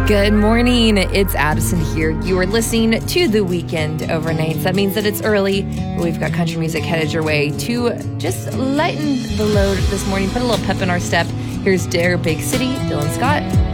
Good morning. It's Addison here. You are listening to The Weekend Overnights. That means that it's early, but we've got country music headed your way to just lighten the load this morning, put a little pep in our step. Here's Dare Big City, Dylan Scott.